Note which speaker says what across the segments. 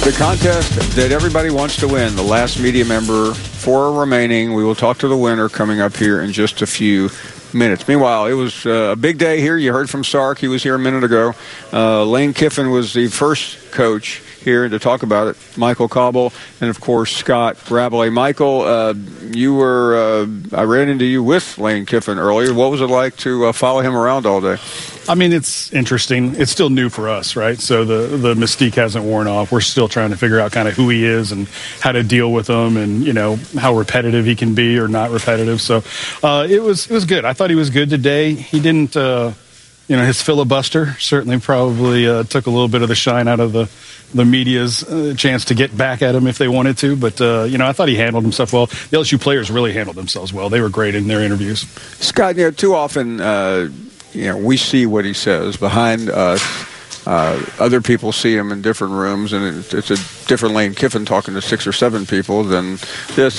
Speaker 1: The contest that everybody wants to win, the last media member, 4 remaining. We will talk to the winner coming up here in just a few minutes. Meanwhile, it was a big day here. You heard from Sark. He was here a minute ago. Lane Kiffin was the first coach here to talk about it. Michael Cauble and, of course, Scott Rabalais. Michael, you were I ran into you with Lane Kiffin earlier. What was it like to follow him around all day?
Speaker 2: I mean, it's interesting. It's still new for us, right? So the mystique hasn't worn off. We're still trying to figure out kind of who he is and how to deal with him and, you know, how repetitive he can be or not repetitive. So it was good. I thought he was good today. He didn't, his filibuster certainly probably took a little bit of the shine out of the media's chance to get back at him if they wanted to. But, I thought he handled himself well. The LSU players really handled themselves well. They were great in their interviews.
Speaker 1: Scott, too often we see what he says behind us. Other people see him in different rooms, and it's a different Lane Kiffin talking to 6 or 7 people than this.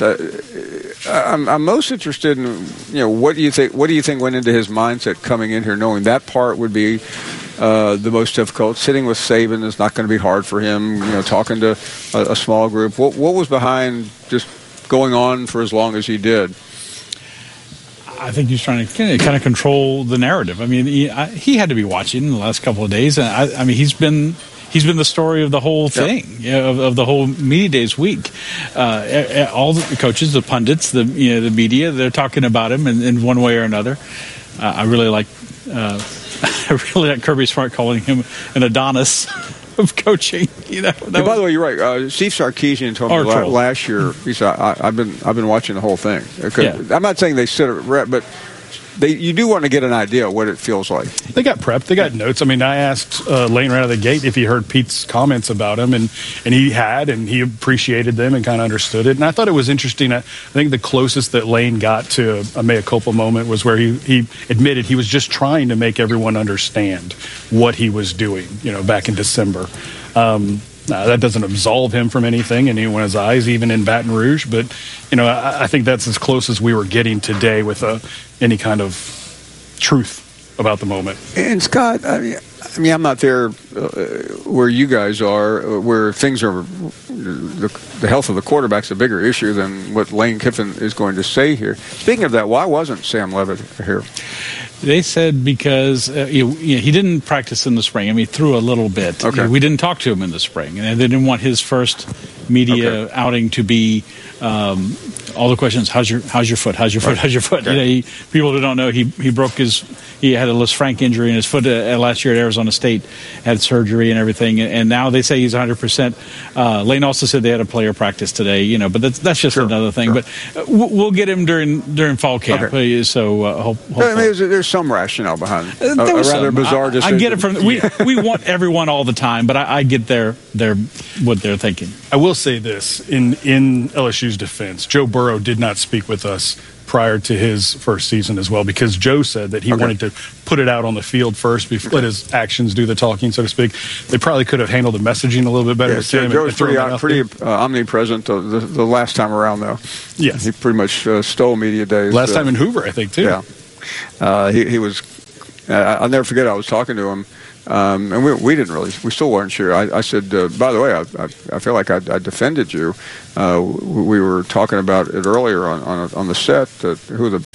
Speaker 1: I'm most interested in, what do you think went into his mindset coming in here, knowing that part would be the most difficult. Sitting with Saban is not going to be hard for him. Talking to a small group. What was behind just going on for as long as he did?
Speaker 3: I think he's trying to kind of control the narrative. I mean, he had to be watching the last couple of days. And I mean, he's been the story of the whole thing, of the whole Media Days week. All the coaches, the pundits, the media, they're talking about him in one way or another. I really like Kirby Smart calling him an Adonis of coaching.
Speaker 1: By the way, you're right. Steve Sarkisian told me last year. He said, "I've been watching the whole thing." I'm not saying they sit at rep, but you do want to get an idea of what it feels like.
Speaker 2: They got prepped. They got notes. I mean, I asked Lane right out of the gate if he heard Pete's comments about him, and he had, and he appreciated them and kind of understood it. And I thought it was interesting. I think the closest that Lane got to a mea culpa moment was where he admitted he was just trying to make everyone understand what he was doing, back in December. That doesn't absolve him from anything in anyone's eyes, even in Baton Rouge. But, I think that's as close as we were getting today with any kind of truth about the moment.
Speaker 1: And, Scott, I mean, I'm not there where you guys are, where things are the health of the quarterback's a bigger issue than what Lane Kiffin is going to say here. Speaking of that, why wasn't Sam Levitt here?
Speaker 3: They said because he didn't practice in the spring. I mean, he threw a little bit.
Speaker 1: Okay.
Speaker 3: We didn't talk to him in the spring, and they didn't want his first media outing to be all the questions. How's your foot? How's your foot? How's your foot?
Speaker 1: Okay.
Speaker 3: People who don't know, he broke he had a Lisfranc injury in his foot last year at Arizona State, had surgery and everything, and now they say he's 100%. Lane also said they had a player practice today, but that's just another thing.
Speaker 1: Sure.
Speaker 3: But we'll get him during fall camp.
Speaker 1: Okay.
Speaker 3: So
Speaker 1: there's some rationale behind a rather bizarre decision.
Speaker 3: I get it from we want everyone all the time, but I get what they're thinking.
Speaker 2: I will say this in LSU's defense, Joe Burrow did not speak with us prior to his first season as well, because Joe said that he wanted to put it out on the field first before let his actions do the talking, so to speak. They probably could have handled the messaging a little bit better.
Speaker 1: Yeah, Joe was pretty omnipresent the last time around, though.
Speaker 2: Yes.
Speaker 1: He pretty much stole Media Days.
Speaker 2: Last time in Hoover, I think, too.
Speaker 1: Yeah. He was I'll never forget, I was talking to him, and we still weren't sure. I said, by the way, I feel like I defended you. We were talking about it earlier on the set, who the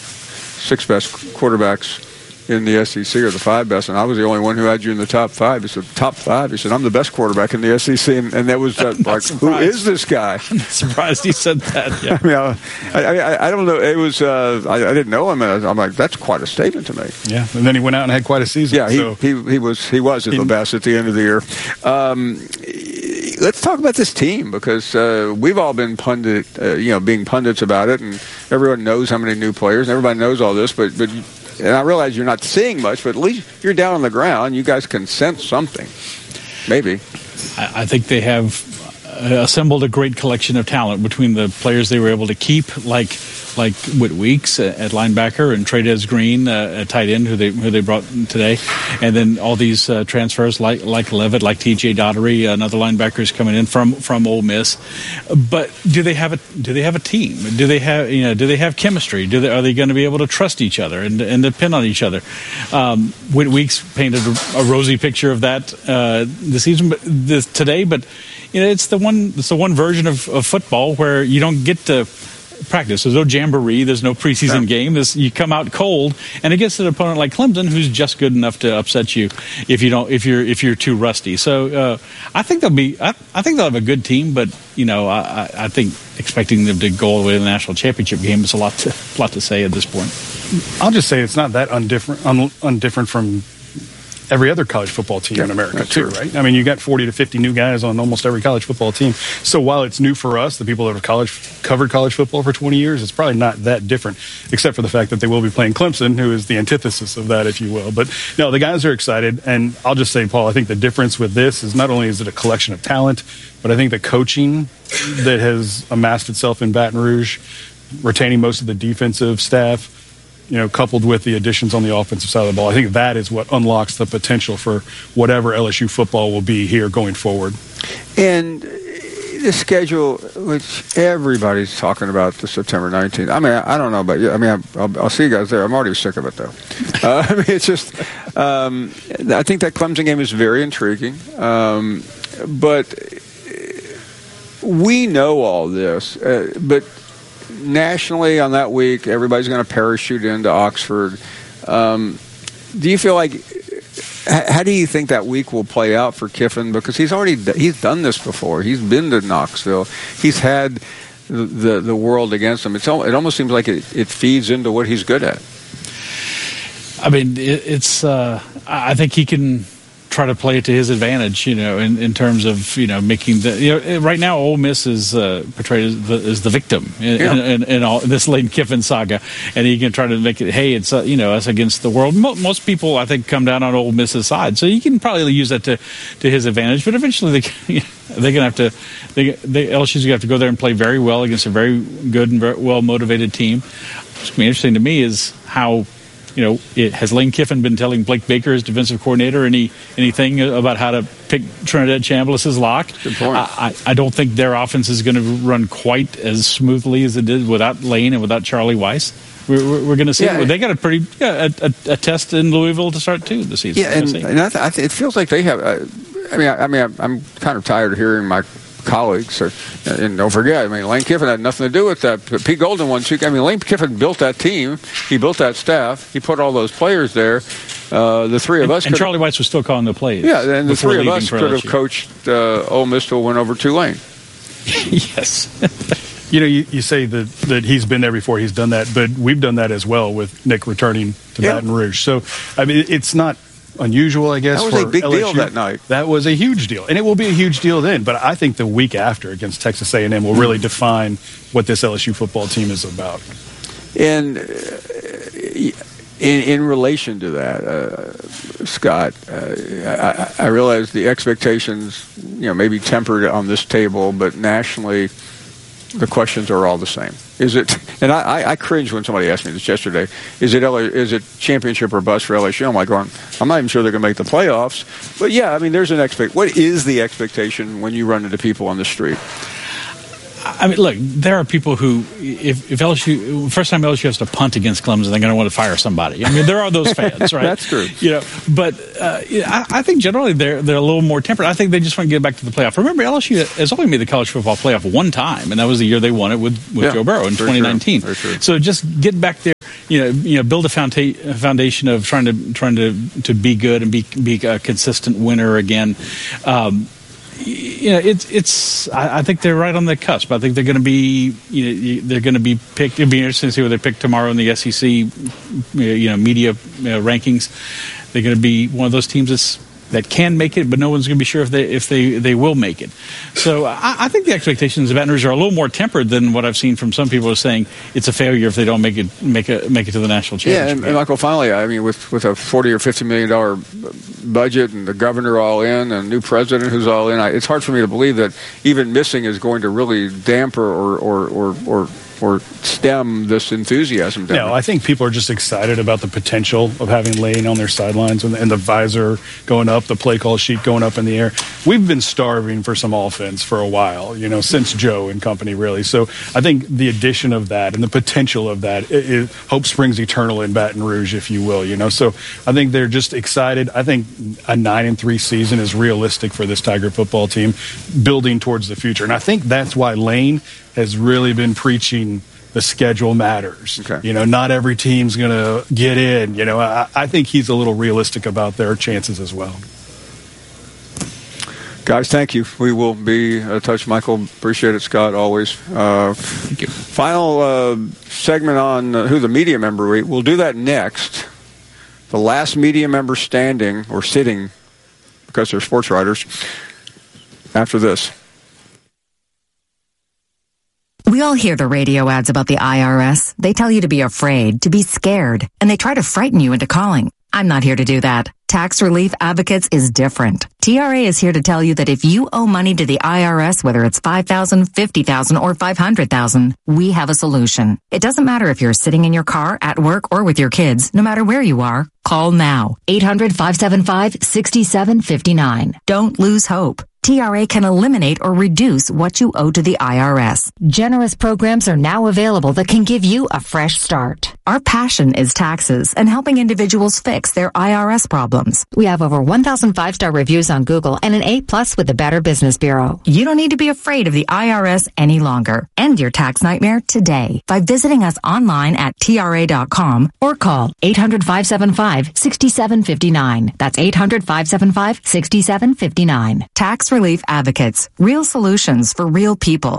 Speaker 1: 6 best quarterbacks in the SEC or the 5 best, and I was the only one who had you in the top 5. He said, top 5? He said, I'm the best quarterback in the SEC, and that was like, who is this guy?
Speaker 3: I'm not surprised he said that. Yeah.
Speaker 1: I don't know. It was I didn't know him, and I'm like, that's quite a statement to make.
Speaker 2: Yeah, and then he went out and had quite a season.
Speaker 1: Yeah, he was the best at the end of the year. Let's talk about this team, because we've all been being pundits about it, and everyone knows how many new players, and everybody knows all this, but and I realize you're not seeing much, but at least you're down on the ground. You guys can sense something, maybe.
Speaker 3: I think they have assembled a great collection of talent between the players they were able to keep, like Whit Weeks at linebacker and Trey'Dez Green at tight end, who they brought today, and then all these transfers like Levitt, like T.J. Daugherty, another linebacker is coming in from Ole Miss. But do they have a team? Do they have chemistry? Are they going to be able to trust each other and depend on each other? Whit Weeks painted a rosy picture of that this season, today, but it's the one version of football where you don't get to practice. There's no jamboree. There's no preseason game. You come out cold, and against an opponent like Clemson, who's just good enough to upset you if you're too rusty. So I think they'll have a good team, but I think expecting them to go all the way to the national championship game is a lot to say at this point.
Speaker 2: I'll just say it's not that undifferent from every other college football team in America, too, right? I mean, you got 40 to 50 new guys on almost every college football team. So while it's new for us, the people that have covered college football for 20 years, it's probably not that different, except for the fact that they will be playing Clemson, who is the antithesis of that, if you will. But no, the guys are excited. And I'll just say, Paul, I think the difference with this is not only is it a collection of talent, but I think the coaching that has amassed itself in Baton Rouge, retaining most of the defensive staff, coupled with the additions on the offensive side of the ball, I think that is what unlocks the potential for whatever LSU football will be here going forward.
Speaker 1: And the schedule, which everybody's talking about, the September 19th. I mean, I don't know about you. I mean, I'll see you guys there. I'm already sick of it, though. I mean, it's just, I think that Clemson game is very intriguing. But we know all this. But nationally on that week, everybody's going to parachute into Oxford. Do you feel like, how do you think that week will play out for Kiffin? Because he's done this before. He's been to Knoxville. He's had the world against him. It almost seems like it feeds into what he's good at.
Speaker 3: I mean, I think he can try to play it to his advantage, in terms of, making right now Ole Miss is portrayed as the victim in all this Lane Kiffin saga, and he can try to make it, hey, it's us against the world. Most people, I think, come down on Ole Miss's side, so you can probably use that to his advantage. But eventually, they're gonna have to. LSU's gonna have to go there and play very well against a very good and very well motivated team. What's gonna be interesting to me is how. Has Lane Kiffin been telling Blake Baker, his defensive coordinator, anything about how to pick Trinidad Chambliss' lock?
Speaker 1: Good point.
Speaker 3: I don't think their offense is going to run quite as smoothly as it did without Lane and without Charlie Weiss. We're going to see. They got a test in Louisville to start too this season.
Speaker 1: Yeah, and it feels like they have. I mean, I'm kind of tired of hearing my colleagues, and don't forget, Lane Kiffin had nothing to do with that. Pete Golden won two. Lane Kiffin built that team. He built that staff. He put all those players there. The three of us,
Speaker 3: and Charlie Weiss was still calling the plays.
Speaker 1: Yeah, and the three of us could have coached Ole Miss to a win over Tulane.
Speaker 3: Yes.
Speaker 2: You say that he's been there before. He's done that, but we've done that as well with Nick returning to Baton Rouge. So it's not unusual, I guess.
Speaker 1: That was
Speaker 2: for
Speaker 1: a big
Speaker 2: LSU.
Speaker 1: Deal that night.
Speaker 2: That was a huge deal, and it will be a huge deal then. But I think the week after against Texas A&M will really define what this LSU football team is about.
Speaker 1: And in relation to that, Scott, I realize the expectations, may be tempered on this table, but nationally, the questions are all the same. Is it? And I cringe when somebody asked me this yesterday. Is it championship or bust for LSU? I'm like, I'm not even sure they're going to make the playoffs. But yeah, there's an what is the expectation when you run into people on the street?
Speaker 3: Look, there are people who, if LSU, first time LSU has to punt against Clemson, they're going to want to fire somebody. There are those fans, right?
Speaker 1: That's true.
Speaker 3: But I think generally they're a little more tempered. I think they just want to get back to the playoff. Remember, LSU has only made the college football playoff one time, and that was the year they won it with Joe Burrow in 2019.
Speaker 1: Very true.
Speaker 3: So just get back there. Build a foundation of trying to be good and be a consistent winner again. I think they're right on the cusp. I think they're going to be, picked. It'll be interesting to see where they pick tomorrow in the SEC, media rankings. They're going to be one of those teams that can make it, but no one's going to be sure if they will make it. So I think the expectations of Baton Rouge are a little more tempered than what I've seen from some people who are saying it's a failure if they don't make it to the national championship.
Speaker 1: Yeah, and Michael, finally, with a $40 or $50 million budget and the governor all in and a new president who's all in, it's hard for me to believe that even missing is going to really damper or stem this enthusiasm down
Speaker 2: No, I think people are just excited about the potential of having Lane on their sidelines and the visor going up, the play call sheet going up in the air. We've been starving for some offense for a while, since Joe and company, really. So I think the addition of that and the potential of that, hope springs eternal in Baton Rouge, if you will. So I think they're just excited. I think a 9-3 season is realistic for this Tiger football team, building towards the future. And I think that's why Lane has really been preaching the schedule matters.
Speaker 1: Okay.
Speaker 2: Not every team's going to get in. I think he's a little realistic about their chances as well.
Speaker 1: Guys, thank you. We will be in touch. Michael, appreciate it. Scott, always.
Speaker 4: Thank you.
Speaker 1: Final segment on who the media member we'll do that next. The last media member standing or sitting, because they're sports writers, after this.
Speaker 5: We all hear the radio ads about the IRS. They tell you to be afraid, to be scared, and they try to frighten you into calling. I'm not here to do that. Tax Relief Advocates is different. TRA is here to tell you that if you owe money to the IRS, whether it's $5,000, $50,000, or $500,000, we have a solution. It doesn't matter if you're sitting in your car, at work, or with your kids. No matter where you are, call now. 800-575-6759. Don't lose hope. TRA can eliminate or reduce what you owe to the IRS. Generous programs are now available that can give you a fresh start. Our passion is taxes and helping individuals fix their IRS problems. We have over 1,000 5-star reviews on Google and an A+ with the Better Business Bureau. You don't need to be afraid of the IRS any longer. End your tax nightmare today by visiting us online at TRA.com or call 800-575-6759. That's 800-575-6759. Tax Relief Advocates. Real solutions for real people.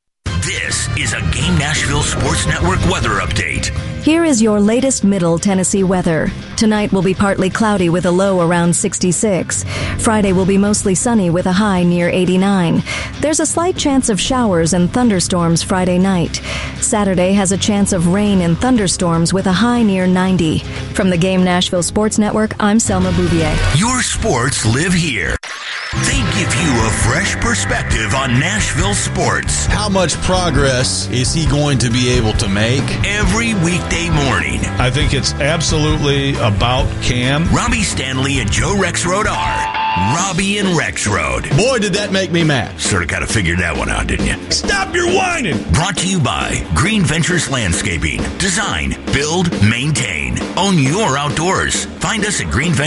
Speaker 6: This is a Game Nashville Sports Network weather update.
Speaker 7: Here is your latest Middle Tennessee weather. Tonight will be partly cloudy with a low around 66. Friday will be mostly sunny with a high near 89. There's a slight chance of showers and thunderstorms Friday night. Saturday has a chance of rain and thunderstorms with a high near 90. From the Game Nashville Sports Network, I'm Selma Bouvier.
Speaker 6: Your sports live here. They give you a fresh perspective on Nashville sports.
Speaker 8: How much progress is he going to be able to make?
Speaker 6: Every weekday morning.
Speaker 8: I think it's absolutely about Cam.
Speaker 6: Robbie Stanley and Joe Rexrode are Robbie and Rexrode.
Speaker 8: Boy, did that make me mad.
Speaker 6: Sort of kind of figured that one out, didn't you?
Speaker 8: Stop your whining!
Speaker 6: Brought to you by Green Ventures Landscaping. Design, build, maintain. Own your outdoors. Find us at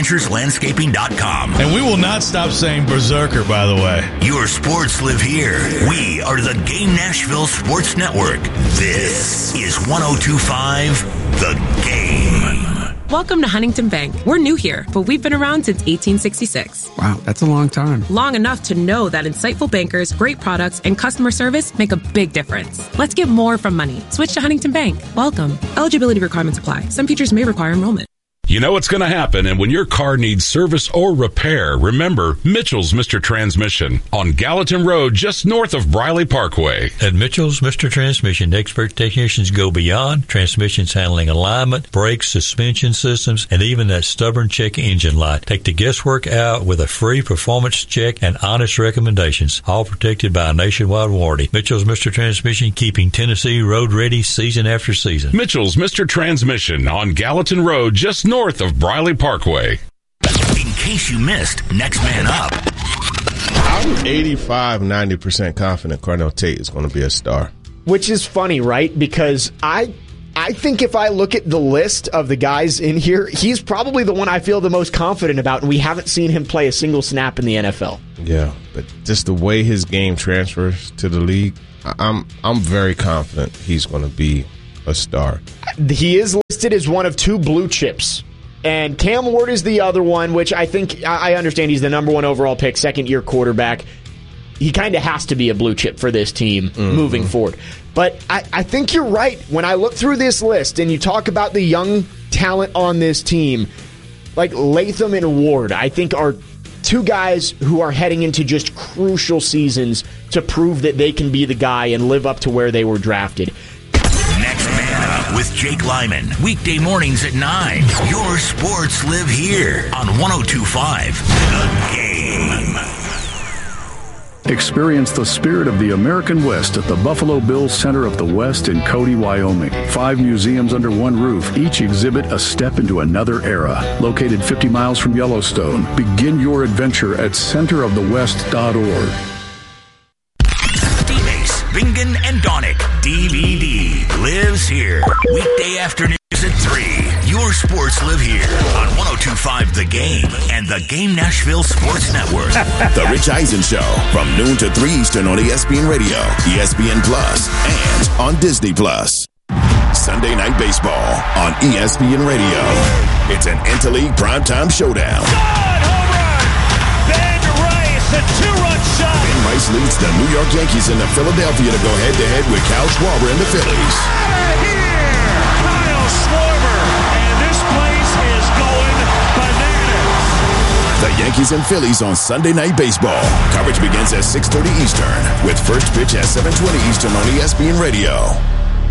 Speaker 6: greenventureslandscaping.com.
Speaker 8: And we will not stop saying berserker, by the way.
Speaker 6: Your sports live here. We are the Game Nashville Sports Network. This is 102.5 The Game.
Speaker 9: Welcome to Huntington Bank. We're new here, but we've been around since 1866.
Speaker 4: Wow, that's a long time.
Speaker 9: Long enough to know that insightful bankers, great products, and customer service make a big difference. Let's get more from money. Switch to Huntington Bank. Welcome. Eligibility requirements apply. Some features may require enrollment.
Speaker 10: You know what's going to happen, and when your car needs service or repair, remember Mitchell's Mr. Transmission on Gallatin Road, just north of Briley Parkway.
Speaker 11: At Mitchell's Mr. Transmission, expert technicians go beyond transmissions handling alignment, brakes, suspension systems, and even that stubborn check engine light. Take the guesswork out with a free performance check and honest recommendations, all protected by a nationwide warranty. Mitchell's Mr. Transmission, keeping Tennessee road ready season after season.
Speaker 10: Mitchell's Mr. Transmission on Gallatin Road, just north of Briley Parkway.
Speaker 6: In case you missed, next man up.
Speaker 12: I'm 90% confident Cornell Tate is going to be a star.
Speaker 13: Which is funny, right? Because I think if I look at the list of the guys in here, he's probably the one I feel the most confident about, and we haven't seen him play a single snap in the NFL.
Speaker 12: Yeah, but just the way his game transfers to the league, I'm very confident he's going to be a star.
Speaker 13: He is listed as one of two blue chips. And Cam Ward is the other one, which I think, I understand he's the number one overall pick, second-year quarterback. He kind of has to be a blue chip for this team moving forward. But I think you're right. When I look through this list and you talk about the young talent on this team, like Latham and Ward, I think are two guys who are heading into just crucial seasons to prove that they can be the guy and live up to where they were drafted.
Speaker 6: Next man up with Jake Lyman. Weekday mornings at 9. Your sports live here on 102.5 The Game.
Speaker 14: Experience the spirit of the American West at the Buffalo Bills Center of the West in Cody, Wyoming. 5 museums under one roof, each exhibit a step into another era. Located 50 miles from Yellowstone, begin your adventure at centerofthewest.org.
Speaker 6: D-Base, Bingen, and Donick. DVD lives here. Weekday afternoons at 3. Your sports live here on 102.5 The Game and The Game Nashville Sports Network.
Speaker 15: The Rich Eisen Show from noon to 3 Eastern on ESPN Radio, ESPN Plus, and on Disney Plus. Sunday Night Baseball on ESPN Radio. It's an interleague primetime showdown.
Speaker 16: Ben Rice, a 2-run shot.
Speaker 15: Ben Rice leads the New York Yankees into Philadelphia to go head-to-head with Kyle Schwarber and the Phillies.
Speaker 16: Out of here, Kyle Schwarber, and this place is going bananas.
Speaker 15: The Yankees and Phillies on Sunday Night Baseball. Coverage begins at 6:30 Eastern with first pitch at 7:20 Eastern on ESPN Radio.